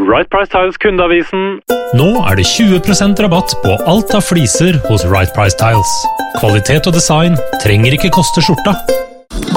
Right Price Tiles kundeavisen. Nå det 20% rabatt på alt av fliser hos Right Price Tiles. Kvalitet og design trenger ikke koste skjorta.